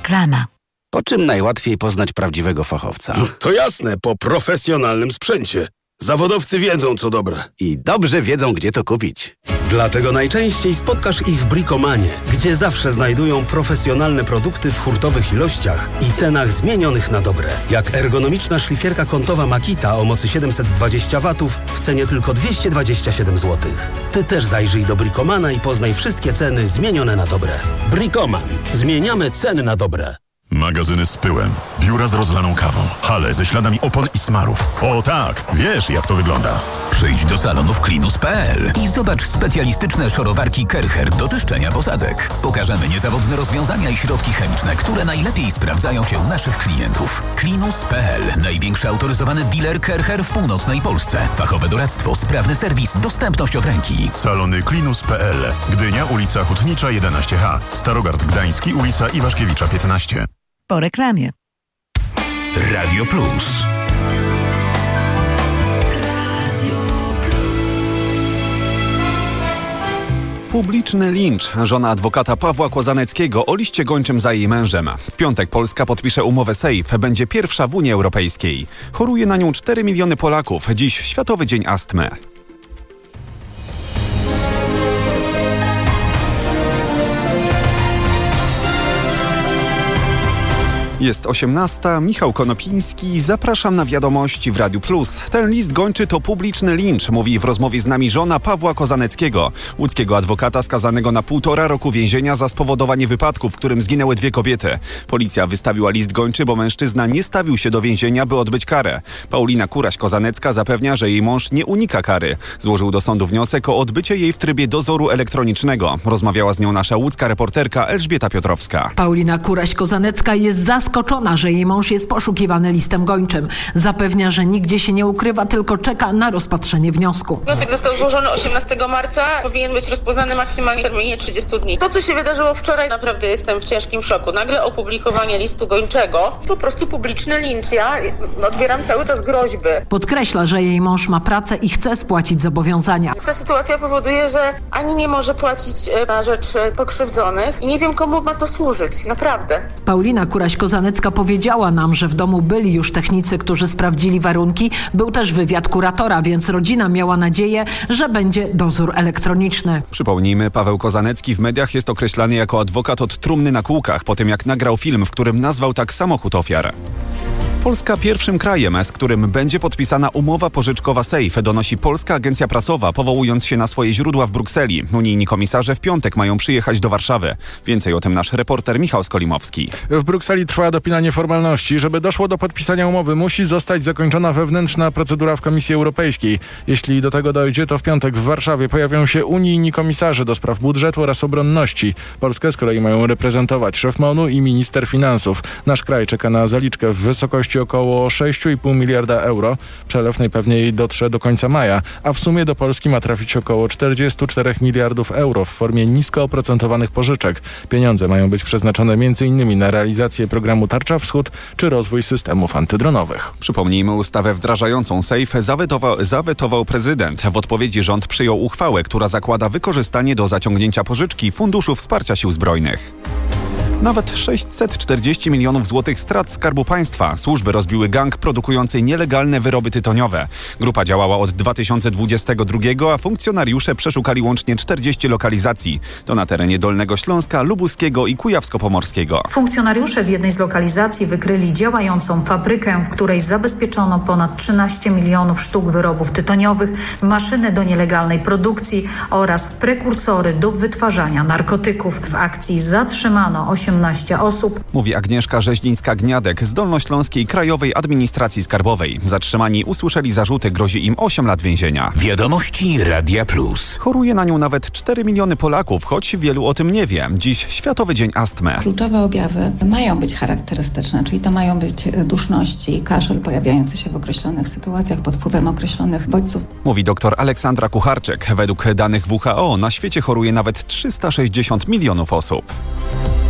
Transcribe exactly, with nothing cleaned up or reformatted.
Reklama. Po czym najłatwiej poznać prawdziwego fachowca? To jasne, po profesjonalnym sprzęcie. Zawodowcy wiedzą, co dobre. I dobrze wiedzą, gdzie to kupić. Dlatego najczęściej spotkasz ich w Bricomanie, gdzie zawsze znajdują profesjonalne produkty w hurtowych ilościach i cenach zmienionych na dobre. Jak ergonomiczna szlifierka kątowa Makita o mocy siedemset dwadzieścia watów w cenie tylko dwieście dwadzieścia siedem złotych. Ty też zajrzyj do Bricomana i poznaj wszystkie ceny zmienione na dobre. Bricoman. Zmieniamy ceny na dobre. Magazyny z pyłem, biura z rozlaną kawą, hale ze śladami opon i smarów. O tak, wiesz jak to wygląda. Przyjdź do salonów Klinus kropka pe el i zobacz specjalistyczne szorowarki Kercher do czyszczenia posadzek. Pokażemy niezawodne rozwiązania i środki chemiczne, które najlepiej sprawdzają się u naszych klientów. Klinus kropka pe el. Największy autoryzowany dealer Kercher w północnej Polsce. Fachowe doradztwo, sprawny serwis, dostępność od ręki. Salony Klinus kropka pe el. Gdynia, ulica Hutnicza jedenaście ha. Starogard Gdański, ulica Iwaszkiewicza piętnaście. Po reklamie. Radio Plus. Publiczny lincz. Żona adwokata Pawła Kozaneckiego o liście gończym za jej mężem. W piątek Polska podpisze umowę SAFE. Będzie pierwsza w Unii Europejskiej. Choruje na nią cztery miliony Polaków. Dziś Światowy Dzień Astmy. Jest osiemnasta, Michał Konopiński, zapraszam na wiadomości w Radiu Plus. Ten list gończy to publiczny lincz, mówi w rozmowie z nami żona Pawła Kozaneckiego, łódzkiego adwokata skazanego na półtora roku więzienia za spowodowanie wypadku, w którym zginęły dwie kobiety. Policja wystawiła list gończy, bo mężczyzna nie stawił się do więzienia, by odbyć karę. Paulina Kuraś-Kozanecka zapewnia, że jej mąż nie unika kary. Złożył do sądu wniosek o odbycie jej w trybie dozoru elektronicznego. Rozmawiała z nią nasza łódzka reporterka Elżbieta Piotrowska. Paulina Kuraś-Kozanecka jest zaskoczona. Zaskoczona, że jej mąż jest poszukiwany listem gończym. Zapewnia, że nigdzie się nie ukrywa, tylko czeka na rozpatrzenie wniosku. Wniosek został złożony osiemnastego marca, powinien być rozpoznany maksymalnie w terminie trzydziestu dni. To, co się wydarzyło wczoraj, naprawdę jestem w ciężkim szoku. Nagle opublikowanie listu gończego, po prostu publiczny lincz. Ja odbieram cały czas groźby. Podkreśla, że jej mąż ma pracę i chce spłacić zobowiązania. Ta sytuacja powoduje, że ani nie może płacić na rzecz pokrzywdzonych i nie wiem, komu ma to służyć. Naprawdę. Paulina Kuraś-Kozanecka powiedziała nam, że w domu byli już technicy, którzy sprawdzili warunki. Był też wywiad kuratora, więc rodzina miała nadzieję, że będzie dozór elektroniczny. Przypomnijmy, Paweł Kozanecki w mediach jest określany jako adwokat od trumny na kółkach, po tym jak nagrał film, w którym nazwał tak samochód ofiar. Polska pierwszym krajem, z którym będzie podpisana umowa pożyczkowa SAFE, donosi Polska Agencja Prasowa, powołując się na swoje źródła w Brukseli. Unijni komisarze w piątek mają przyjechać do Warszawy. Więcej o tym nasz reporter Michał Skolimowski. W Brukseli trwa dopinanie formalności. Żeby doszło do podpisania umowy, musi zostać zakończona wewnętrzna procedura w Komisji Europejskiej. Jeśli do tego dojdzie, to w piątek w Warszawie pojawią się unijni komisarze do spraw budżetu oraz obronności. Polskę z kolei mają reprezentować szef M O N-u i minister finansów. Nasz kraj czeka na zaliczkę w wysokości około sześć i pół miliarda euro. Przelew najpewniej dotrze do końca maja, a w sumie do Polski ma trafić około czterdzieści cztery miliardów euro w formie nisko oprocentowanych pożyczek. Pieniądze mają być przeznaczone między innymi na realizację programu Tarcza Wschód czy rozwój systemów antydronowych. Przypomnijmy, ustawę wdrażającą SAFE zawetował, zawetował prezydent. W odpowiedzi rząd przyjął uchwałę, która zakłada wykorzystanie do zaciągnięcia pożyczki Funduszu Wsparcia Sił Zbrojnych. Nawet sześćset czterdzieści milionów złotych strat Skarbu Państwa. Służby rozbiły gang produkujący nielegalne wyroby tytoniowe. Grupa działała od dwa tysiące dwudziestego drugiego, a funkcjonariusze przeszukali łącznie czterdzieści lokalizacji. To na terenie Dolnego Śląska, Lubuskiego i Kujawsko-Pomorskiego. Funkcjonariusze w jednej z lokalizacji wykryli działającą fabrykę, w której zabezpieczono ponad trzynaście milionów sztuk wyrobów tytoniowych, maszyny do nielegalnej produkcji oraz prekursory do wytwarzania narkotyków. W akcji zatrzymano osiemnaście osób. Mówi Agnieszka Rzeźnińska-Gniadek z Dolnośląskiej Krajowej Administracji Skarbowej. Zatrzymani usłyszeli zarzuty, grozi im osiem lat więzienia. Wiadomości Radia Plus. Choruje na nią nawet cztery miliony Polaków, choć wielu o tym nie wie. Dziś Światowy Dzień Astmy. Kluczowe objawy mają być charakterystyczne, czyli to mają być duszności i kaszel pojawiający się w określonych sytuacjach pod wpływem określonych bodźców. Mówi dr Aleksandra Kucharczyk. Według danych W H O na świecie choruje nawet trzysta sześćdziesiąt milionów osób.